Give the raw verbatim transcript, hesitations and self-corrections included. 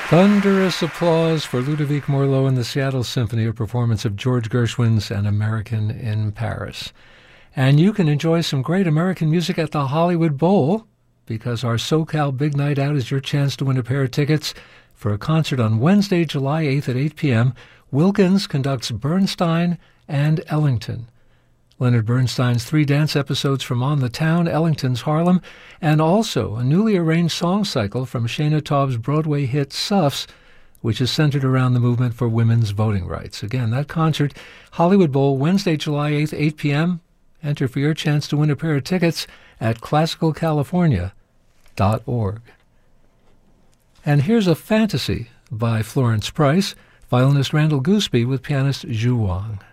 Thunderous applause for Ludovic Morlot and the Seattle Symphony, a performance of George Gershwin's An American in Paris. And you can enjoy some great American music at the Hollywood Bowl, because our SoCal Big Night Out is your chance to win a pair of tickets for a concert on Wednesday, July eighth at eight p.m. Wilkins conducts Bernstein and Ellington. Leonard Bernstein's three dance episodes from On the Town, Ellington's Harlem, and also a newly arranged song cycle from Shana Taub's Broadway hit Suffs, which is centered around the movement for women's voting rights. Again, that concert, Hollywood Bowl, Wednesday, July eighth, eight p.m. Enter for your chance to win a pair of tickets at classical california dot org. And here's a fantasy by Florence Price, violinist Randall Gooseby with pianist Zhu Wang.